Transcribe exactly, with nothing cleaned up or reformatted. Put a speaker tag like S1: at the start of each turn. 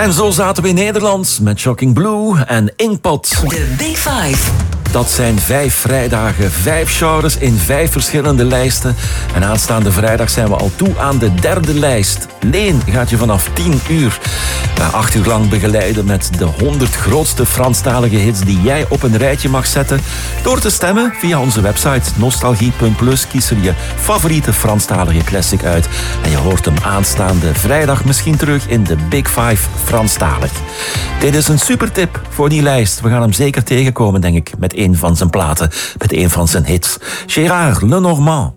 S1: En zo zaten we in Nederland met Shocking Blue en Inkpot.
S2: De Big Five.
S1: Dat zijn vijf vrijdagen, vijf genres in vijf verschillende lijsten. En aanstaande vrijdag zijn we al toe aan de derde lijst. Leen gaat je vanaf tien uur uh, acht uur lang begeleiden met de honderd grootste Franstalige hits die jij op een rijtje mag zetten. Door te stemmen via onze website nostalgie punt plus kies er je favoriete Franstalige classic uit. En je hoort hem aanstaande vrijdag misschien terug in de Big Five Franstalig. Dit is een super tip voor die lijst. We gaan hem zeker tegenkomen, denk ik, met een van zijn platen, met een van zijn hits. Gérard Lenormand.